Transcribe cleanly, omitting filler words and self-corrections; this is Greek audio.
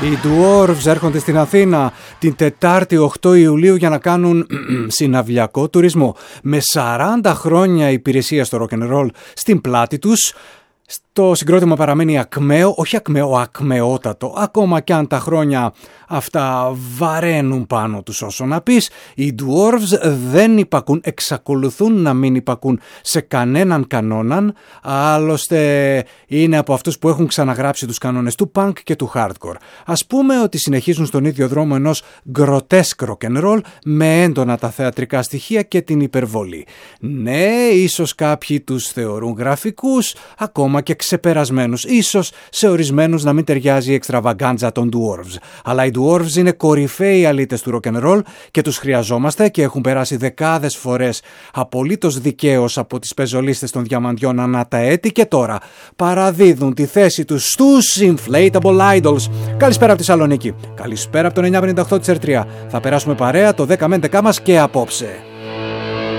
Οι Dwarves έρχονται στην Αθήνα την Τετάρτη 8 Ιουλίου για να κάνουν συναυλιακό τουρισμό. Με 40 χρόνια υπηρεσία στο rock and roll στην πλάτη τους, το συγκρότημα παραμένει ακμαίο, όχι ακμαίο, ακμεότατο. Ακόμα κι αν τα χρόνια αυτά βαραίνουν πάνω τους, όσο να πεις, οι Dwarves δεν υπακούν, εξακολουθούν να μην υπακούν σε κανέναν κανόναν. Άλλωστε είναι από αυτούς που έχουν ξαναγράψει τους κανόνες του punk και του hardcore. Ας πούμε ότι συνεχίζουν στον ίδιο δρόμο ενός grotesque rock and roll με έντονα τα θεατρικά στοιχεία και την υπερβολή. Ναι, ίσως κάποιοι τους θεωρούν γραφικούς, ακόμα και ξεπερασμένους. Ίσως σε ορισμένους να μην ταιριάζει η εξτραβαγκάντζα των Dwarves. Αλλά οι Dwarves είναι κορυφαίοι αλήτες του rock and roll και τους χρειαζόμαστε και έχουν περάσει δεκάδες φορές απολύτως δικαίως από τις πεζολίστες των διαμαντιών ανά τα έτη και τώρα παραδίδουν τη θέση τους στους Inflatable Idols. Καλησπέρα από τη Θεσσαλονίκη. Καλησπέρα από τον 958 της R3. Θα περάσουμε παρέα το 10 με 11 μας και απόψε.